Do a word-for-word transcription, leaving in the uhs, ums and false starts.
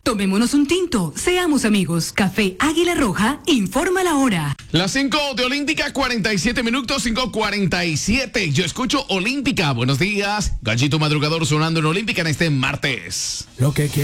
Tomémonos un tinto, seamos amigos. Café Águila Roja, informa la hora. Las cinco de Olímpica, cuarenta y siete minutos, cinco cuarenta y siete. Yo escucho Olímpica. Buenos días. Gallito madrugador sonando en Olímpica en este martes. Lo que quiero.